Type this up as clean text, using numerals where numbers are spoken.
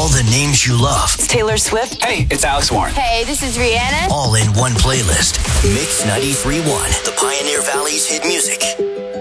all the names you love. It's Taylor Swift. Hey, it's Alex Warren. Hey, this is Rihanna. All in one playlist. Mix 93.1, the Pioneer Valley's hit music.